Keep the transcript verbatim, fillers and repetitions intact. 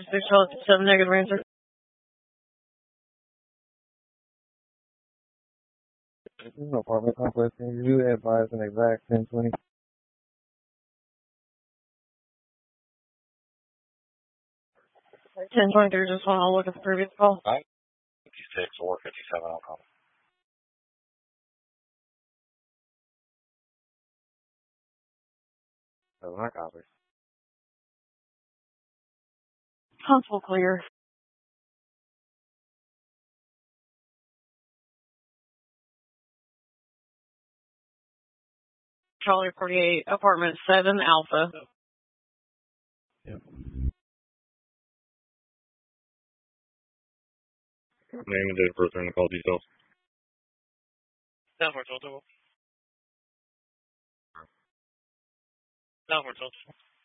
six, seven negative answer. This is an apartment complex. Can you advise an exact ten twenty? ten twenty-three, just want to look at the previous call. Right. fifty-six or fifty-seven, I'll call. That's my copy. Console clear. Charlie forty-eight, apartment seven, Alpha. Yep. Name and date of birth and the call details. Downward total. Downward total.